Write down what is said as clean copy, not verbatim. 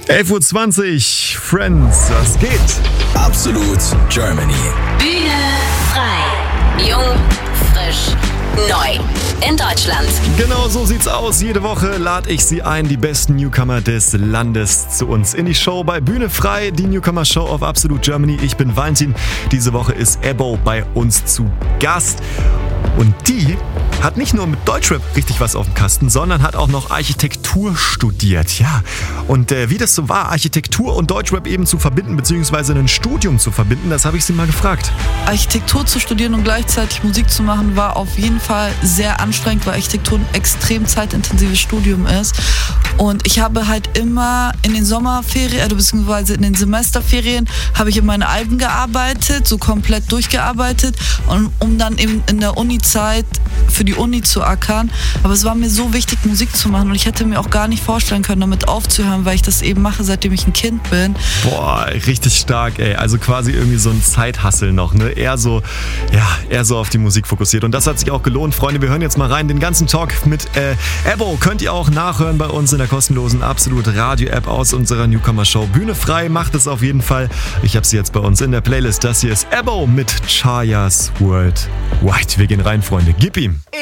11.20 Uhr, Friends, was geht? Absolut Germany. Bühne frei. Jung, frisch, neu. In Deutschland. Genau so sieht's aus. Jede Woche lade ich Sie ein, die besten Newcomer des Landes, zu uns in die Show bei Bühne frei, die Newcomer-Show auf Absolut Germany. Ich bin Valentin. Diese Woche ist Ebbo bei uns zu Gast. Und die hat nicht nur mit Deutschrap richtig was auf dem Kasten, sondern hat auch noch Architektur studiert. Ja, und wie das so war, Architektur und Deutschrap eben zu verbinden, beziehungsweise ein Studium zu verbinden, das habe ich sie mal gefragt. Architektur zu studieren und gleichzeitig Musik zu machen, war auf jeden Fall sehr anstrengend, weil Architektur ein extrem zeitintensives Studium ist. Und ich habe halt immer in den Sommerferien, beziehungsweise in den Semesterferien, habe ich in meine Alben gearbeitet, so komplett durchgearbeitet, um dann eben in der Uni-Zeit für die Uni zu ackern. Aber es war mir so wichtig, Musik zu machen und ich hätte mir auch gar nicht vorstellen können, damit aufzuhören, weil ich das eben mache, seitdem ich ein Kind bin. Boah, richtig stark, ey. Also quasi irgendwie so ein Zeithustle noch, ne? Eher so auf die Musik fokussiert. Und das hat sich auch gelohnt. Freunde, wir hören jetzt mal rein. Den ganzen Talk mit Ebbo könnt ihr auch nachhören bei uns in der kostenlosen Absolut Radio-App aus unserer Newcomer-Show. Bühne frei, macht es auf jeden Fall. Ich habe sie jetzt bei uns in der Playlist. Das hier ist Ebbo mit Chaya's World Wide. Wir gehen rein, Freunde. Gib ihm!